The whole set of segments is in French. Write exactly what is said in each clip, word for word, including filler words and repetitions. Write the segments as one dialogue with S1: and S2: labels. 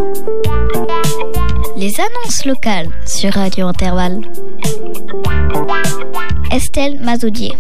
S1: Les annonces locales sur Radio Intervalle. Estelle Mazoudier.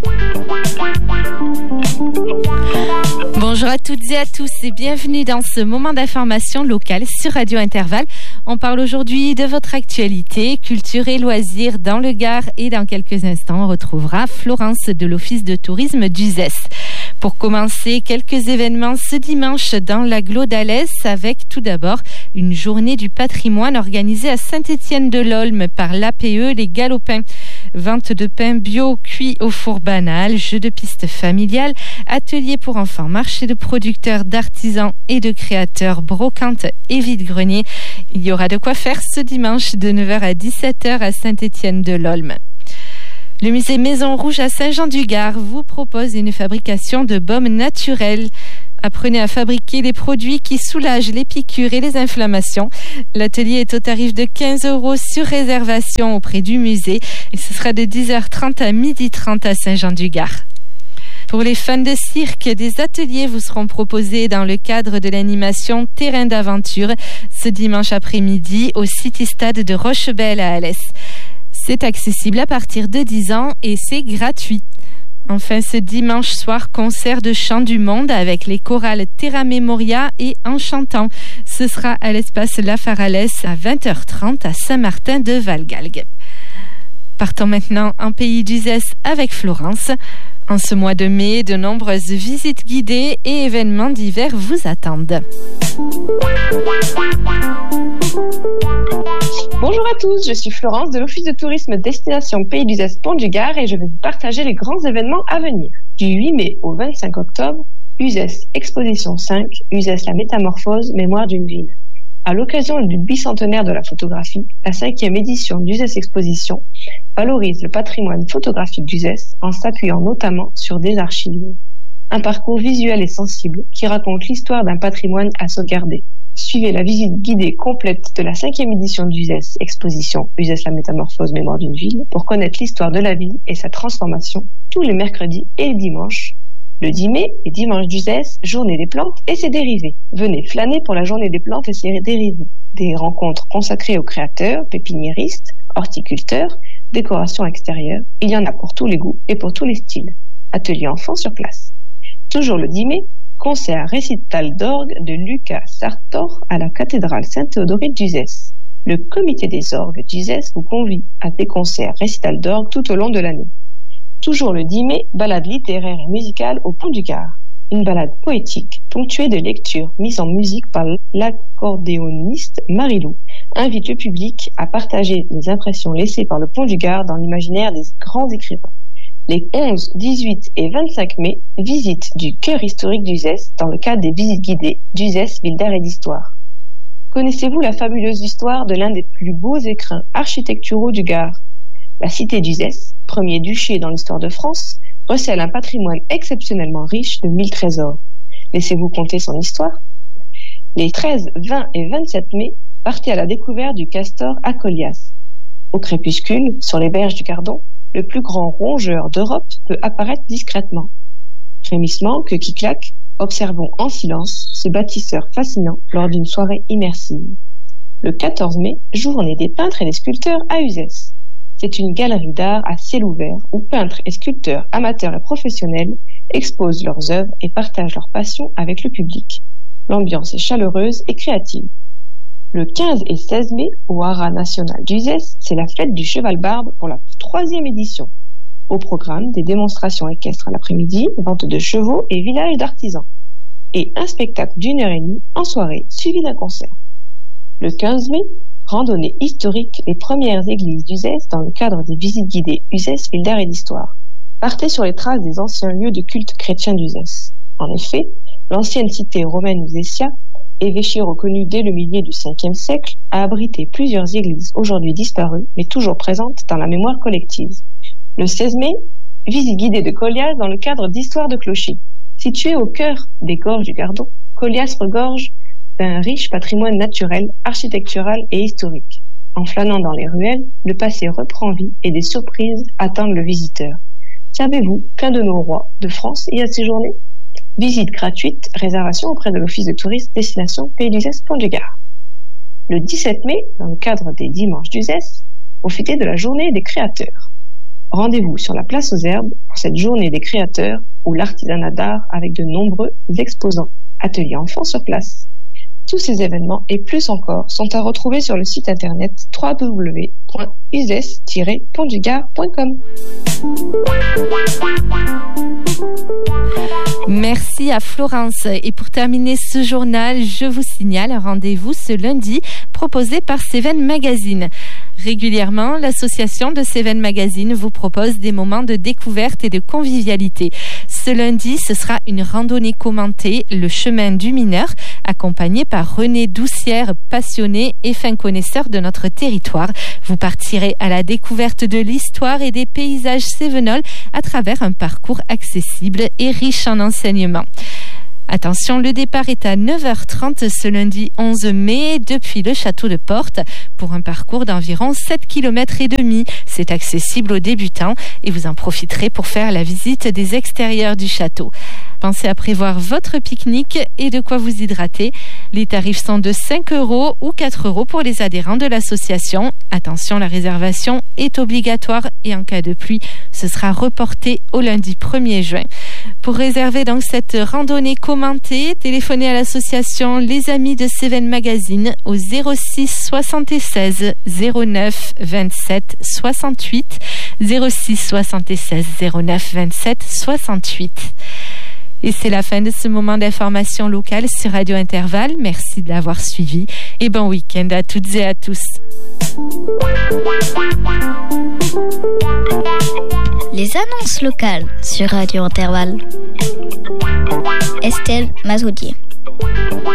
S2: Bonjour à toutes et à tous et bienvenue dans ce moment d'information locale sur Radio Intervalle. On parle aujourd'hui de votre actualité, culture et loisirs dans le Gard et dans quelques instants on retrouvera Florence de l'Office de tourisme d'Uzès. Pour commencer, quelques événements ce dimanche dans l'agglo d'Alès avec tout d'abord une journée du patrimoine organisée à Saint-Étienne-de-l'Olme par l'A P E Les Galopins. Vente de pain bio cuit au four banal, jeux de piste familiales, ateliers pour enfants, marché de producteurs, d'artisans et de créateurs, brocante et vide-grenier. Il y aura de quoi faire ce dimanche de neuf heures à dix-sept heures à Saint-Étienne-de-l'Olme. Le musée Maison Rouge à Saint-Jean-du-Gard vous propose une fabrication de baumes naturels. Apprenez à fabriquer des produits qui soulagent les piqûres et les inflammations. L'atelier est au tarif de quinze euros sur réservation auprès du musée et ce sera de dix heures trente à midi trente à Saint-Jean-du-Gard. Pour les fans de cirque, des ateliers vous seront proposés dans le cadre de l'animation Terrain d'aventure ce dimanche après-midi au City Stade de Rochebelle à Alès. C'est accessible à partir de dix ans et c'est gratuit. Enfin, ce dimanche soir, concert de chant du monde avec les chorales Terra Memoria et Enchantant. Ce sera à l'espace La Faralès à vingt heures trente à Saint-Martin-de-Valgalgue. Partons maintenant en pays d'Uzès avec Florence. En ce mois de mai, de nombreuses visites guidées et événements divers vous attendent.
S3: Bonjour à tous, je suis Florence de l'Office de tourisme Destination Pays d'Uzès Pont du Gard et je vais vous partager les grands événements à venir. Du huit mai au vingt-cinq octobre, Uzès Exposition cinq, Uzès la métamorphose, mémoire d'une ville. À l'occasion du bicentenaire de la photographie, la cinquième édition d'Uzès Exposition valorise le patrimoine photographique d'Uzès en s'appuyant notamment sur des archives. Un parcours visuel et sensible qui raconte l'histoire d'un patrimoine à sauvegarder. Suivez la visite guidée complète de la cinquième édition d'Uzès Exposition Uzès la métamorphose, mémoire d'une ville pour connaître l'histoire de la ville et sa transformation tous les mercredis et les dimanches. Le dix mai est dimanche d'Uzès, journée des plantes et ses dérivés. Venez flâner pour la journée des plantes et ses dérivés. Des rencontres consacrées aux créateurs, pépiniéristes, horticulteurs, décorations extérieures. Il y en a pour tous les goûts et pour tous les styles. Atelier enfants sur place. Toujours le dix mai, concert récital d'orgue de Lucas Sartor à la cathédrale Sainte-Théodorite d'Uzès. Le comité des orgues d'Uzès vous convie à des concerts récital d'orgue tout au long de l'année. Toujours le dix mai, balade littéraire et musicale au Pont du Gard. Une balade poétique, ponctuée de lectures mises en musique par l'accordéoniste Marilou, invite le public à partager les impressions laissées par le Pont du Gard dans l'imaginaire des grands écrivains. Les onze, dix-huit et vingt-cinq mai, visite du cœur historique d'Uzès dans le cadre des visites guidées d'Uzès, ville d'art et d'histoire. Connaissez-vous la fabuleuse histoire de l'un des plus beaux écrins architecturaux du Gard ? La cité d'Uzès, premier duché dans l'histoire de France, recèle un patrimoine exceptionnellement riche de mille trésors. Laissez-vous conter son histoire ? Les treize, vingt et vingt-sept mai, partez à la découverte du castor à Colias. Au crépuscule, sur les berges du Gardon, le plus grand rongeur d'Europe peut apparaître discrètement. Frémissement, queue qui claque, observons en silence ce bâtisseur fascinant lors d'une soirée immersive. Le quatorze mai, journée des peintres et des sculpteurs à Uzès. C'est une galerie d'art à ciel ouvert où peintres et sculpteurs amateurs et professionnels exposent leurs œuvres et partagent leur passion avec le public. L'ambiance est chaleureuse et créative. Le quinze et seize mai, au Haras national d'Uzès, c'est la fête du cheval-barbe pour la troisième édition. Au programme, des démonstrations équestres à l'après-midi, vente de chevaux et village d'artisans. Et un spectacle d'une heure et demie en soirée, suivi d'un concert. Le quinze mai, randonnée historique les premières églises d'Uzès dans le cadre des visites guidées Uzès, ville d'art et d'histoire. Partez sur les traces des anciens lieux de culte chrétien d'Uzès. En effet, l'ancienne cité romaine Uzétia, évêché reconnu dès le milieu du cinquième siècle, a abrité plusieurs églises aujourd'hui disparues, mais toujours présentes dans la mémoire collective. Le seize mai, visite guidée de Colias dans le cadre d'Histoire de clocher. Situé au cœur des gorges du Gardon, Colias regorge d'un riche patrimoine naturel, architectural et historique. En flânant dans les ruelles, le passé reprend vie et des surprises attendent le visiteur. Savez-vous qu'un de nos rois de France y a séjourné ? Visite gratuite, réservation auprès de l'Office de tourisme Destination Pays d'Uzès Pont du Gard. le dix-sept mai, dans le cadre des Dimanches d'U S E S, profitez de la journée des créateurs. Rendez-vous sur la place aux Herbes pour cette journée des créateurs ou l'artisanat d'art avec de nombreux exposants, ateliers enfants sur place. Tous ces événements et plus encore sont à retrouver sur le site internet w w w point u s e s tiret pont du gard point com.
S2: Merci à Florence. Et pour terminer ce journal, je vous signale un rendez-vous ce lundi proposé par Seven Magazine. Régulièrement, l'association de Seven Magazine vous propose des moments de découverte et de convivialité. Ce lundi, ce sera une randonnée commentée, le chemin du mineur, accompagnée par René Doucière, passionné et fin connaisseur de notre territoire. Vous partirez à la découverte de l'histoire et des paysages cévenols à travers un parcours accessible et riche en enseignements. Attention, le départ est à neuf heures trente ce lundi onze mai depuis le château de Portes pour un parcours d'environ sept kilomètres et demi. C'est accessible aux débutants et vous en profiterez pour faire la visite des extérieurs du château. Pensez à prévoir votre pique-nique et de quoi vous hydrater. Les tarifs sont de cinq euros ou quatre euros pour les adhérents de l'association. Attention, la réservation est obligatoire et en cas de pluie, ce sera reporté au lundi premier juin. Pour réserver donc cette randonnée commentée, téléphonez à l'association Les Amis de Seven Magazine au zéro six soixante-seize zéro neuf vingt-sept soixante-huit zéro six soixante-seize zéro neuf vingt-sept soixante-huit. Et c'est la fin de ce moment d'information locale sur Radio Intervalle. Merci de l'avoir suivi et bon week-end à toutes et à tous.
S1: Les annonces locales sur Radio Intervalle. Estelle Mazoudier.